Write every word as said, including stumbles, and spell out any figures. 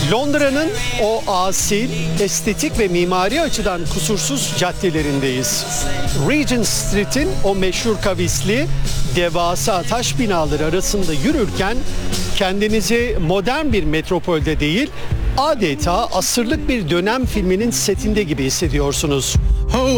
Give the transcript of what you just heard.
Londra'nın o asil, estetik ve mimari açıdan kusursuz caddelerindeyiz. Regent Street'in o meşhur kavisli, devasa taş binaları arasında yürürken kendinizi modern bir metropolde değil, adeta asırlık bir dönem filminin setinde gibi hissediyorsunuz. Oh,